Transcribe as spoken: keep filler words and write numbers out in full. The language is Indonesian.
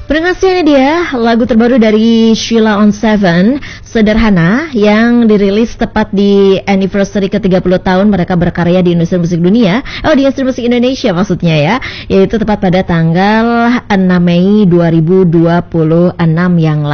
Pendengarnya dia lagu terbaru dari Sheila on Seven, Sederhana, yang dirilis tepat di anniversary ke tiga puluh tahun mereka berkarya di industri musik dunia. Oh, di industri musik Indonesia maksudnya ya. Yaitu tepat pada tanggal enam Mei dua ribu dua puluh enam yang lalu.